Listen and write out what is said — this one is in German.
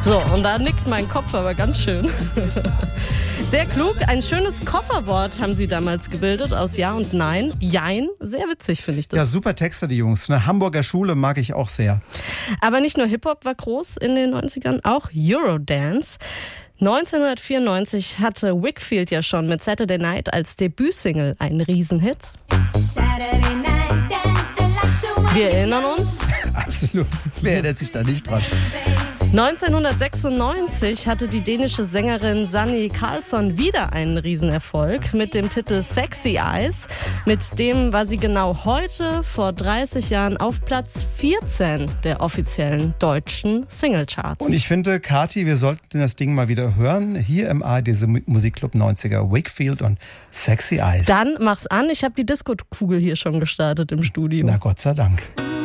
So, und da nickt mein Kopf aber ganz schön. Sehr klug. Ein schönes Kofferwort haben sie damals gebildet aus Ja und Nein. Jein. Sehr witzig, finde ich das. Ja, super Texte, die Jungs. Eine Hamburger Schule mag ich auch sehr. Aber nicht nur Hip-Hop war groß in den 90ern, auch Eurodance. 1994 hatte Wakefield ja schon mit Saturday Night als Debütsingle einen Riesenhit. Wir erinnern uns. Absolut. Wer erinnert sich da nicht dran? 1996 hatte die dänische Sängerin Sanne Karlsson wieder einen Riesenerfolg mit dem Titel Sexy Eyes. Mit dem war sie genau heute vor 30 Jahren auf Platz 14 der offiziellen deutschen Singlecharts. Und ich finde, Kathi, wir sollten das Ding mal wieder hören. Hier im ARD Musikclub 90er, Wakefield und Sexy Eyes. Dann mach's an. Ich habe die Disco-Kugel hier schon gestartet im Studio. Na Gott sei Dank.